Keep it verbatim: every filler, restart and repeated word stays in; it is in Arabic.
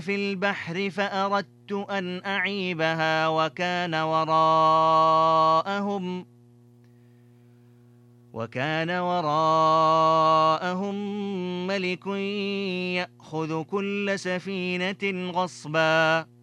في البحر فأردت أن أعيبها وكان وراءهم وكان وراءهم ملك يأخذ كل سفينة غصبا